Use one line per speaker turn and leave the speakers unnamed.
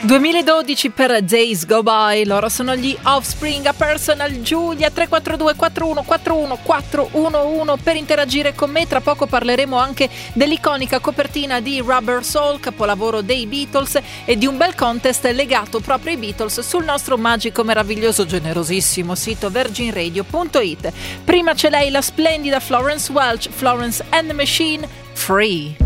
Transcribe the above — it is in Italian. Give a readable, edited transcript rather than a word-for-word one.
2012 per Days Go By, loro sono gli Offspring, a Personal Giulia. 342 4141 411 per interagire con me. Tra poco parleremo anche dell'iconica copertina di Rubber Soul, capolavoro dei Beatles, e di un bel contest legato proprio ai Beatles sul nostro magico, meraviglioso, generosissimo sito virginradio.it. Prima c'è lei, la splendida Florence Welch, Florence and the Machine, Free.